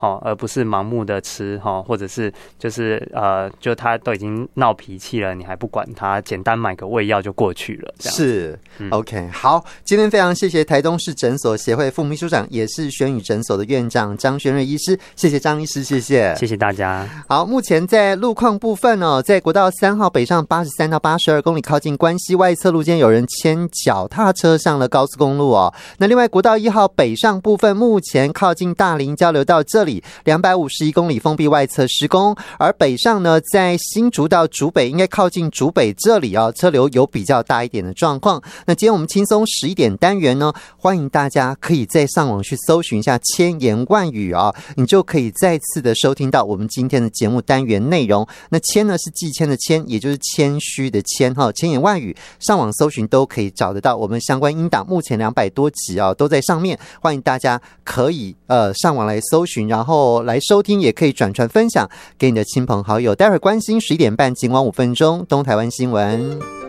而不是盲目的吃或者是就他都已经闹脾气了，你还不管他，简单买个胃药就过去了。 是，OK， 好，今天非常谢谢台东市诊所协会副秘书长，也是轩宇诊所的院长张轩瑞医师，谢谢张医师，谢谢大家。 好，目前在路况部分在国道3号北上83到82公里，靠近关西外侧路间有人牵脚踏车上了高速公路那另外国道1号北上部分，目前靠近大林交流道这里251公里封闭外侧施工，而北上呢，在新竹到竹北，应该靠近竹北这里车流有比较大一点的状况。那今天我们轻松11点单元呢，欢迎大家可以再上网去搜寻一下千言万语你就可以再次的收听到我们今天的节目单元内容。那谦呢是季谦的谦，也就是谦虚的谦千言万语，上网搜寻都可以找得到我们相关音档，目前200多集都在上面，欢迎大家可以上网来搜寻，然后来收听，也可以转传分享给你的亲朋好友。待会儿关心11点半，警广5分钟，东台湾新闻。